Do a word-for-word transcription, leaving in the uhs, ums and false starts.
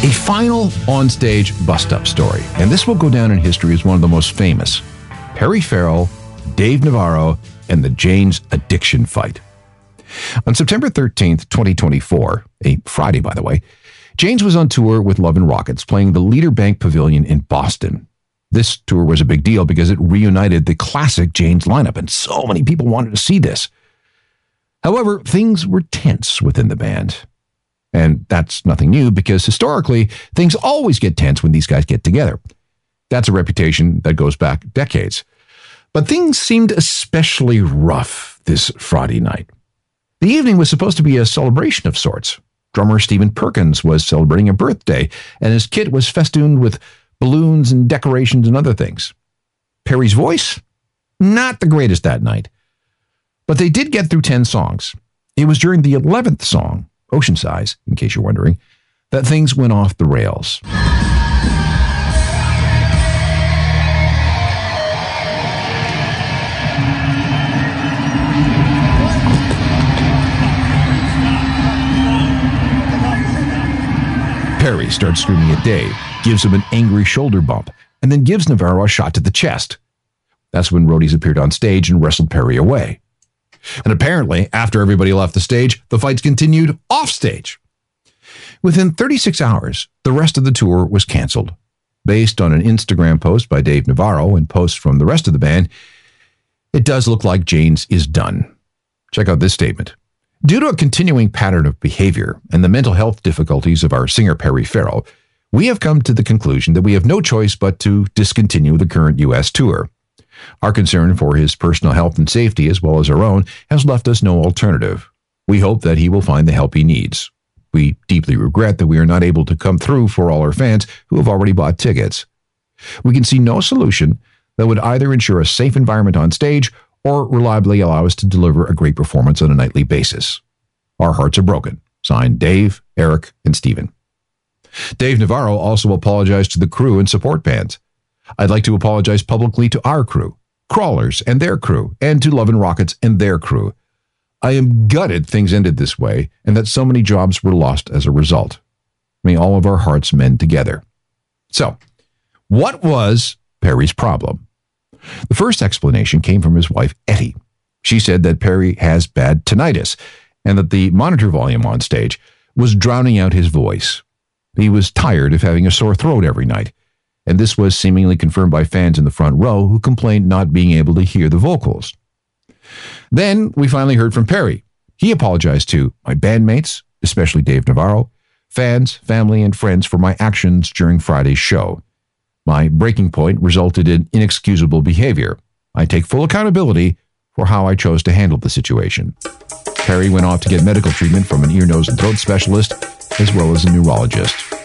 A final onstage bust-up story, and this will go down in history as one of the most famous. Perry Farrell, Dave Navarro, and the Jane's addiction fight. On September thirteenth, twenty twenty-four, a Friday by the way, Jane's was on tour with Love and Rockets, playing the Leader Bank Pavilion in Boston. This tour was a big deal because it reunited the classic Jane's lineup, and so many people wanted to see this. However, things were tense within the band. And that's nothing new because historically, things always get tense when these guys get together. That's a reputation that goes back decades. But things seemed especially rough this Friday night. The evening was supposed to be a celebration of sorts. Drummer Stephen Perkins was celebrating a birthday, and his kit was festooned with balloons and decorations and other things. Perry's voice? Not the greatest that night. But they did get through ten songs. It was during the eleventh song, Ocean Size, in case you're wondering, that things went off the rails. Perry starts screaming at Dave, gives him an angry shoulder bump, and then gives Navarro a shot to the chest. That's when roadies appeared on stage and wrestled Perry away. And apparently, after everybody left the stage, the fights continued off stage. Within thirty-six hours, the rest of the tour was canceled. Based on an Instagram post by Dave Navarro and posts from the rest of the band, it does look like Jane's is done. Check out this statement. Due to a continuing pattern of behavior and the mental health difficulties of our singer Perry Farrell, we have come to the conclusion that we have no choice but to discontinue the current U S tour. Our concern for his personal health and safety, as well as our own, has left us no alternative. We hope that he will find the help he needs. We deeply regret that we are not able to come through for all our fans who have already bought tickets. We can see no solution that would either ensure a safe environment on stage or reliably allow us to deliver a great performance on a nightly basis. Our hearts are broken. Signed, Dave, Eric, and Stephen. Dave Navarro also apologized to the crew and support bands. I'd like to apologize publicly to our crew, Crawlers and their crew, and to Love and Rockets and their crew. I am gutted things ended this way and that so many jobs were lost as a result. May all of our hearts mend together. So, what was Perry's problem? The first explanation came from his wife, Etty. She said that Perry has bad tinnitus and that the monitor volume on stage was drowning out his voice. He was tired of having a sore throat every night, and this was seemingly confirmed by fans in the front row who complained not being able to hear the vocals. Then we finally heard from Perry. He apologized to my bandmates, especially Dave Navarro, fans, family, and friends for my actions during Friday's show. My breaking point resulted in inexcusable behavior. I take full accountability for how I chose to handle the situation. Perry went off to get medical treatment from an ear, nose, and throat specialist, as well as a neurologist.